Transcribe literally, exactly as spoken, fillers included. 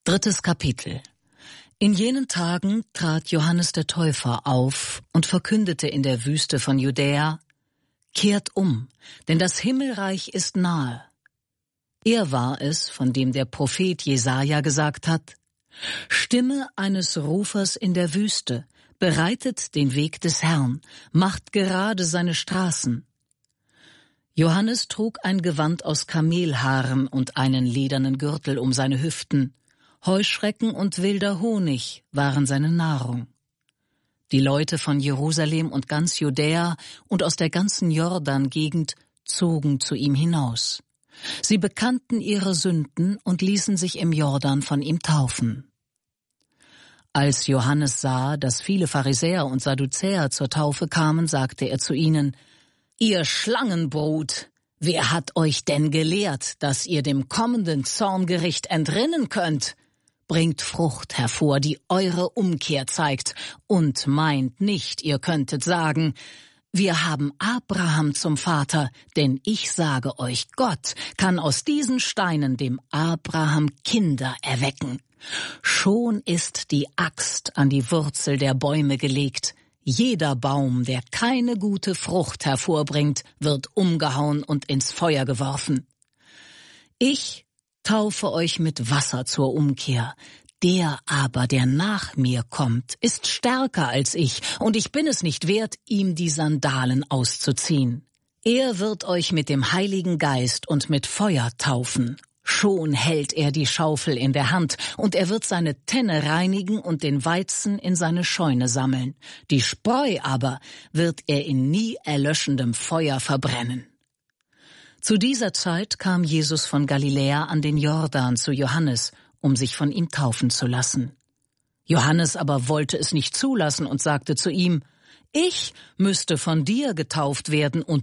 Drittes Kapitel. In jenen Tagen trat Johannes der Täufer auf und verkündete in der Wüste von Judäa: Kehrt um, denn das Himmelreich ist nahe. Er war es, von dem der Prophet Jesaja gesagt hat: Stimme eines Rufers in der Wüste, bereitet den Weg des Herrn, macht gerade seine Straßen. Johannes trug ein Gewand aus Kamelhaaren und einen ledernen Gürtel um seine Hüften. Heuschrecken und wilder Honig waren seine Nahrung. Die Leute von Jerusalem und ganz Judäa und aus der ganzen Jordan-Gegend zogen zu ihm hinaus. Sie bekannten ihre Sünden und ließen sich im Jordan von ihm taufen. Als Johannes sah, dass viele Pharisäer und Sadduzäer zur Taufe kamen, sagte er zu ihnen: Ihr Schlangenbrut, wer hat euch denn gelehrt, dass ihr dem kommenden Zorngericht entrinnen könnt? Bringt Frucht hervor, die eure Umkehr zeigt, und meint nicht, ihr könntet sagen: Wir haben Abraham zum Vater, denn ich sage euch, Gott kann aus diesen Steinen dem Abraham Kinder erwecken. Schon ist die Axt an die Wurzel der Bäume gelegt. Jeder Baum, der keine gute Frucht hervorbringt, wird umgehauen und ins Feuer geworfen. Ich taufe euch mit Wasser zur Umkehr. Der aber, der nach mir kommt, ist stärker als ich, und ich bin es nicht wert, ihm die Sandalen auszuziehen. Er wird euch mit dem Heiligen Geist und mit Feuer taufen. Schon hält er die Schaufel in der Hand, und er wird seine Tenne reinigen und den Weizen in seine Scheune sammeln. Die Spreu aber wird er in nie erlöschendem Feuer verbrennen. Zu dieser Zeit kam Jesus von Galiläa an den Jordan zu Johannes, um sich von ihm taufen zu lassen. Johannes aber wollte es nicht zulassen und sagte zu ihm: Ich müsste von dir getauft werden, und